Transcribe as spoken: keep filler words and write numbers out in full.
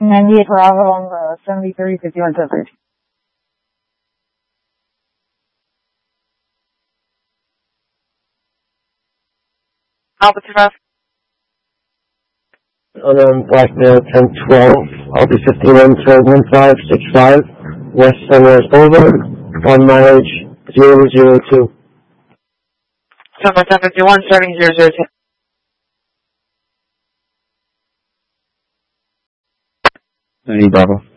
ninety-eight Bravo on the seventy thirty fifty-one Desert. Alpha two five. On um, Blackmail ten twelve, I'll be fifty-one twelve one five six five, West Sunrise Boulevard, on mileage zero zero two. Sunrise ten fifty-one, starting zero zero two. ninety Bravo.